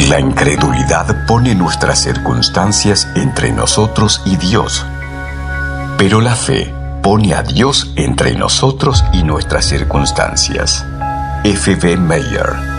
La incredulidad pone nuestras circunstancias entre nosotros y Dios. Pero la fe pone a Dios entre nosotros y nuestras circunstancias. F. B. Meyer.